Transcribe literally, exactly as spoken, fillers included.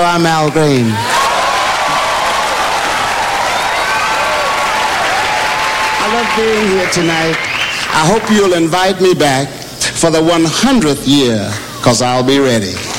I'm Al Green. I love being here tonight. I hope you'll invite me back for the one hundredth year, because I'll be ready.